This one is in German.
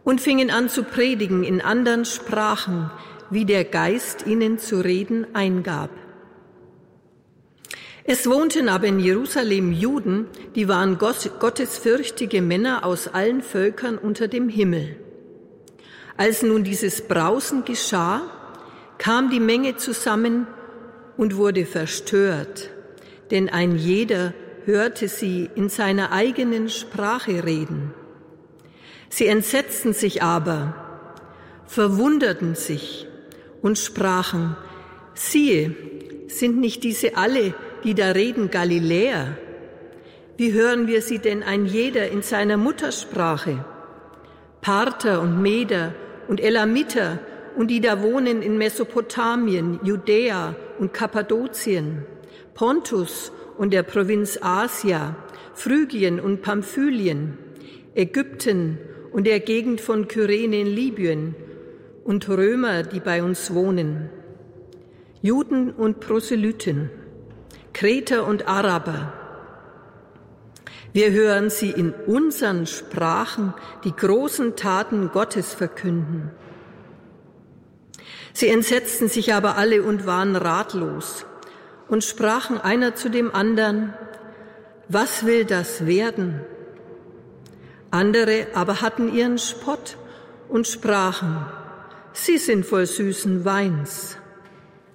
und fingen an zu predigen in anderen Sprachen, wie der Geist ihnen zu reden eingab. Es wohnten aber in Jerusalem Juden, die waren gottesfürchtige Männer aus allen Völkern unter dem Himmel. Als nun dieses Brausen geschah, kam die Menge zusammen und wurde verstört, denn ein jeder hörte sie in seiner eigenen Sprache reden. Sie entsetzten sich aber, verwunderten sich und sprachen: Siehe, sind nicht diese alle, die da reden, Galiläer? Wie hören wir sie denn ein jeder in seiner Muttersprache? Parther und Meder und Elamiter und die da wohnen in Mesopotamien, Judäa und Kappadokien, Pontus und der Provinz Asia, Phrygien und Pamphylien, Ägypten und der Gegend von Kyrene in Libyen und Römer, die bei uns wohnen, Juden und Proselyten, Kreter und Araber. Wir hören sie in unseren Sprachen die großen Taten Gottes verkünden. Sie entsetzten sich aber alle und waren ratlos und sprachen einer zu dem anderen: Was will das werden? Andere aber hatten ihren Spott und sprachen: Sie sind voll süßen Weins.